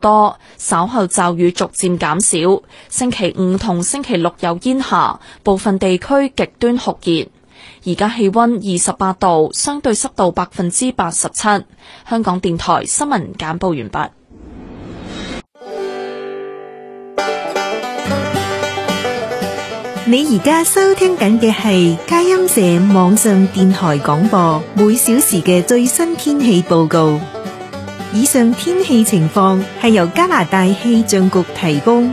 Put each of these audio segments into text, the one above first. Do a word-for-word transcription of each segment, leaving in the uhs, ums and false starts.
多，稍後驟雨逐漸減少。星期五同星期六有煙霞，部分地區極端酷熱。而家氣溫二十八度，相對濕度百分之八十七。香港電台新聞簡報完畢。 你而家收聽緊嘅係佳音社網上電台廣播，每小時嘅最新天氣報告。以上天氣情況係由加拿大氣象局提供。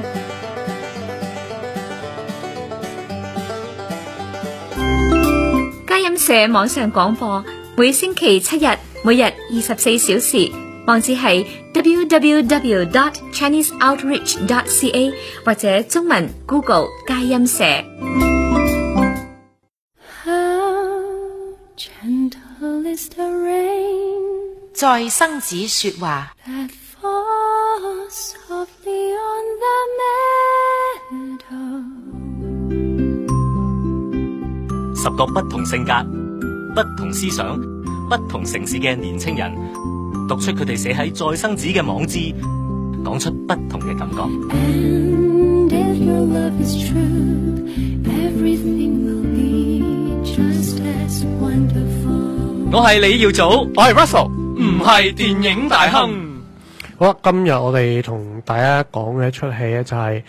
佳音社網上廣播每星期七日，每日二十四小時，網址係 double-u double-u double-u dot chinese outreach dot c a 或者中文 Google 佳音社。 在生子說話， 十個不同性格、不同思想、不同城市嘅年青人，讀出佢哋寫喺再生子嘅網誌，講出不同嘅感覺。And if your love is true, everything will be just as wonderful. 我係李耀祖， 我係 Russell， 唔係電影大亨。 好啦，今日我哋同大家講嘅一出戲咧就係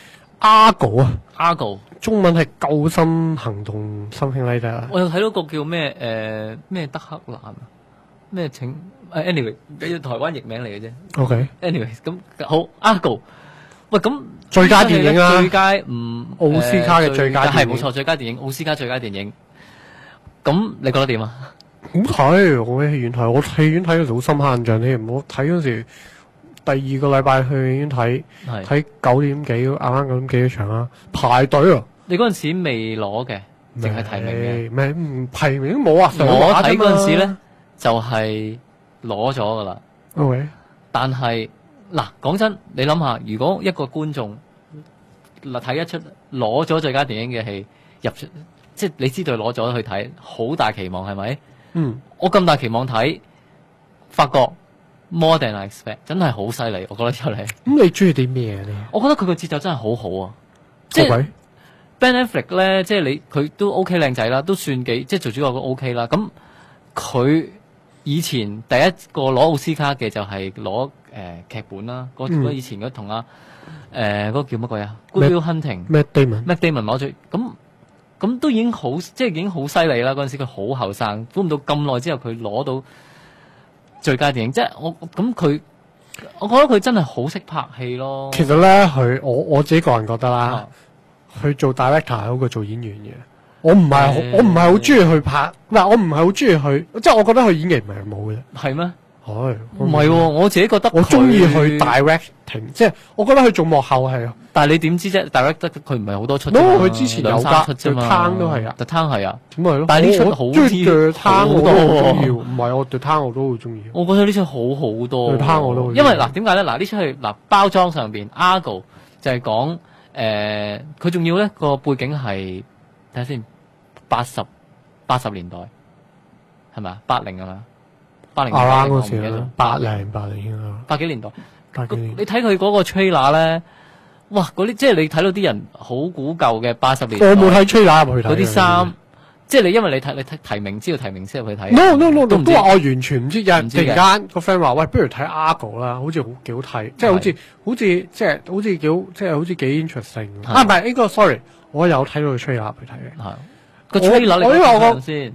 Argo 啊 ，Argo 中文係救生行動 something like that 啊。 我又睇到個叫咩誒咩德克蘭啊，咩請誒 anyway 嘅台灣譯名嚟嘅啫。OK，anyway 咁好 Argo。喂，咁最佳電影啊， 最佳唔奧斯卡嘅最佳電影係冇錯，最佳電影奧斯卡最佳電影。咁你覺得點啊？ 好睇，我喺戲院睇，我戲院睇嗰時好深刻印象添。我睇嗰時第二個禮拜去戲院睇，睇九點幾啱啱九點幾嘅場啦，排隊啊！ 你嗰陣時未攞嘅，淨係提名嘅， 咩唔提名都冇啊！ 我睇嗰陣時咧就係攞咗噶啦。 OK， 但係嗱，講真，你諗下，如果一個觀眾嗱睇一出攞咗最佳電影嘅戲入出，即係你知道攞咗去睇，好大期望係咪？ 嗯， 我咁大期望睇，發覺 more than I expect， 真係好犀利，我覺得出嚟。 咁你中意啲咩咧？ 我覺得佢個節奏真係好好啊！即係 Okay. Ben Affleck 咧，即係你佢都 OK 靚仔啦，都算幾即係做主角都 OK 啦。咁佢以前第一個攞奧斯卡嘅就係攞誒劇本啦，嗰、嗯、以前嗰同阿誒嗰個叫乜鬼啊 Good Will Hunting，Matt Damon，Matt Damon 攞咗咁。咁都已經好，即係已經好犀利啦！嗰陣時佢好後生，估唔到咁耐之後佢攞到最佳電影，即係我咁佢，我覺得佢真係好識拍戲咯。 其實咧，佢我我自己個人覺得啦，佢、啊、做 director 係好過做演員嘅。我唔係好，我唔係好中意去拍，嗱，我唔係好中意去，即係我覺得佢演技唔係冇嘅。 係咩？ 係唔係？我自己覺得我中意去 directing， 即係我覺得佢做幕後係。 但係你點知啫 ？direct 得佢唔係好多出。 no， 佢之前有㗎， 出啫嘛。 The Town 都係啊 The Town 係啊。 咁咪咯。 但係呢出好啲 The Town 我都好中意，唔係我 The Town 我都好中意。 我覺得呢出好好多。 The Town 我都好。 因為嗱，點解咧？嗱，呢出係嗱包裝上邊 Argo 就係講誒，佢仲要咧個背景係睇下先，八十八十年代係咪啊？八零係咪啊？八零年代嗰時啦，八零八零啊， 八幾年代。你睇佢嗰個 trailer 咧，哇！嗰啲即係你睇到啲人好古舊嘅八十年代。 我冇睇 trailer 入去睇。嗰啲衫，即係你因為你睇你睇提名知道提名先入去睇。 No no no，都都話我完全唔知，有人突然間個 friend 話：喂，不如睇 Argo 啦，好似好幾好睇，即係好似好似即係好似幾好，即係好似幾 interesting。啊，唔係呢個 sorry，我有睇到個 trailer 去睇嘅。係個 trailer 你睇先。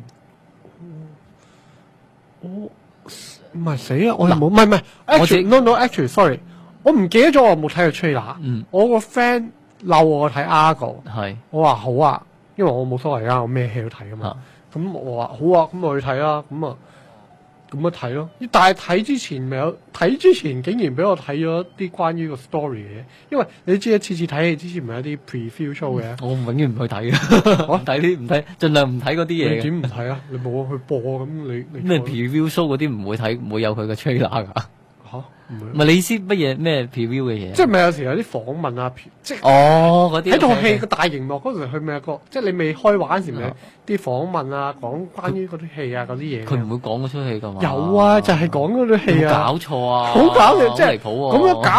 我唔係死啊！我又冇，唔係唔係 actually no no actually sorry， 我唔記得咗我冇睇過 trailer。嗯，我個 friend 鬧我睇 Argo， 係，我話好啊，因為我冇所謂啊，我咩戲都睇噶嘛。咁我話好啊，咁我去睇啦。咁啊，咁咪睇咯。但係睇之前咪有睇之前，竟然俾我睇咗啲關於個 story 嘅嘢。因為你知一次次睇戲之前咪有啲 preview show 嘅。 我永遠唔去睇嘅，我睇啲唔睇，盡量唔睇嗰啲嘢。 你點唔睇啊？你冇去播咁你咩 preview show 嗰啲唔會睇，唔會有佢嘅 trailer 噶。 吓， 唔係你意思乜嘢咩 preview 嘅嘢？ 即係咪有時有啲訪問啊？即係哦嗰啲喺套戲個大熒幕嗰時，佢咪有個即係你未開畫嗰時咪有啲訪問啊，講關於嗰啲戲啊嗰啲嘢。 佢唔會講嗰出戲噶嘛？ 有啊，就係講嗰啲戲啊。 搞錯啊！ 好搞笑，即係咁樣搞。